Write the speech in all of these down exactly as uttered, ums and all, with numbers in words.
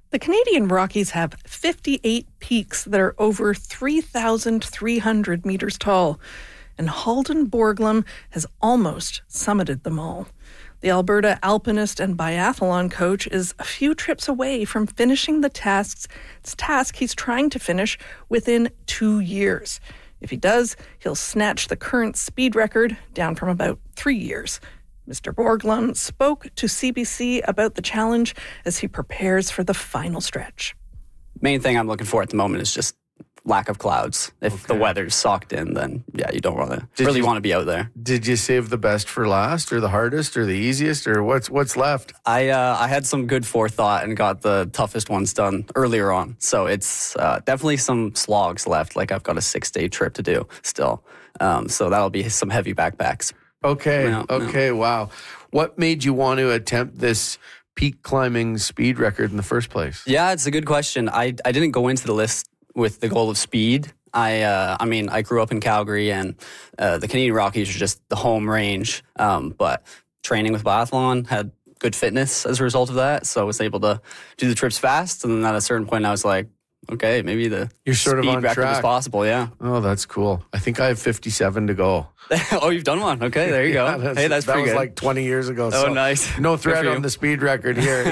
The Canadian Rockies have fifty-eight peaks that are over three thousand three hundred meters tall, and Halden Borglum has almost summited them all. The Alberta alpinist and biathlon coach is a few trips away from finishing the tasks, task he's trying to finish within two years. If he does, he'll snatch the current speed record down from about three years. Mister Borglum spoke to C B C about the challenge as he prepares for the final stretch. Main thing I'm looking for at the moment is just lack of clouds. If Okay. the weather's socked in, then yeah, you don't want to Did really you- want to be out there. Did you save the best for last, or the hardest, or the easiest, or what's what's left? I uh, I had some good forethought and got the toughest ones done earlier on. So it's uh, definitely some slogs left. Like I've got a six-day trip to do still. Um, so that'll be some heavy backpacks. Okay, No, no. okay, wow. What made you want to attempt this peak climbing speed record in the first place? Yeah, it's a good question. I I didn't go into the list with the goal of speed. I uh, I mean, I grew up in Calgary, and uh, the Canadian Rockies are just the home range. Um, but training with biathlon, had good fitness as a result of that, so I was able to do the trips fast. And then at a certain point, I was like, okay, maybe the You're sort of speed on record is track. possible. Yeah. Oh, that's cool. I think I have fifty-seven to go. Oh, you've done one. Okay, there you go. Yeah, hey, that's that pretty was good. like twenty years ago. Oh, so nice. No Good threat for on you. the speed record here.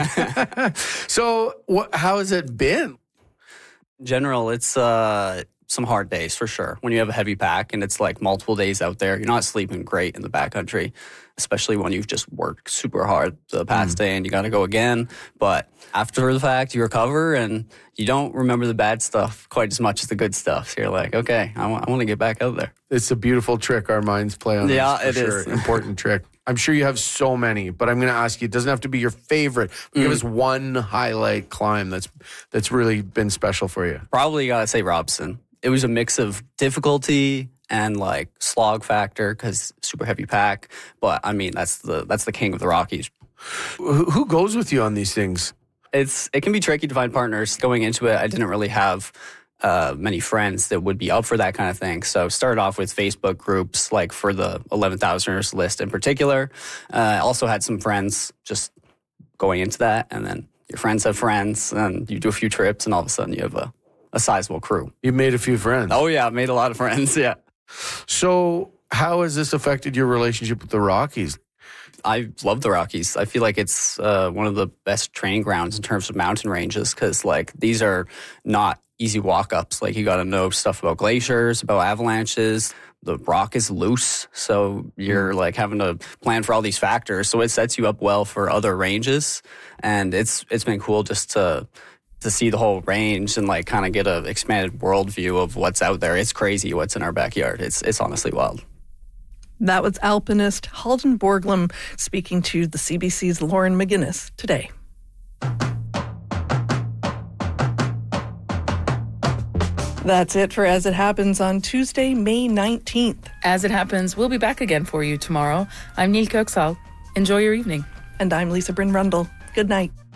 So, what, how has it been? In general, it's uh, some hard days for sure. When you have a heavy pack and it's like multiple days out there, you're not sleeping great in the backcountry, especially when you've just worked super hard the past Mm. day and you got to go again. But after the fact, you recover and you don't remember the bad stuff quite as much as the good stuff. So you're like, okay, I want to get back out there. It's a beautiful trick our minds play on. Yeah, us, for it sure. is. Important trick. I'm sure you have so many, but I'm going to ask you. It doesn't have to be your favorite. But Give us one highlight climb that's that's really been special for you. Probably got to say Robson. It was a mix of difficulty and like slog factor because super heavy pack. But I mean, that's the that's the king of the Rockies. Who, who goes with you on these things? It's it can be tricky to find partners. Going into it, I didn't really have uh, many friends that would be up for that kind of thing. So started off with Facebook groups, like for the eleven thousanders list in particular. Uh, also had some friends just going into that, and then your friends have friends, and you do a few trips, and all of a sudden you have a, a sizable crew. You made a few friends. Oh yeah, made a lot of friends. Yeah, So, how has this affected your relationship with the Rockies? I love the Rockies. I feel like it's uh, one of the best training grounds in terms of mountain ranges because like these are not easy walk-ups. Like you got to know stuff about glaciers, about avalanches. The rock is loose, so you're like having to plan for all these factors. So it sets you up well for other ranges, and it's it's been cool just to to see the whole range and like kind of get a expanded worldview of what's out there. It's crazy what's in our backyard. It's it's honestly wild. That was alpinist Halden Borglum speaking to the C B C's Lauren McGuinness today. That's it for As It Happens on Tuesday, May nineteenth. As It Happens, we'll be back again for you tomorrow. I'm Neil Kirksall. Enjoy your evening. And I'm Lisa Bryn Rundle. Good night.